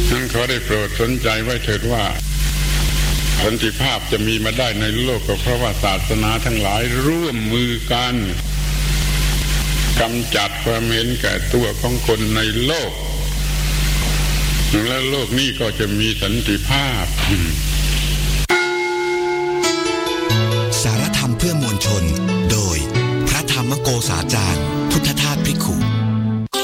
นั้นขอได้โปรดสนใจไว้เถิดว่าสันติภาพจะมีมาได้ในโลกก็เพราะว่าศาสนาทั้งหลายร่วมมือกันกำจัดความเห็นแก่ตัวของคนในโลกและโลกนี้ก็จะมีสันติภาพสารธรรมเพื่อมวลชนโดยพระธรรมโกษาจารย์พุทธทาสภิกขุ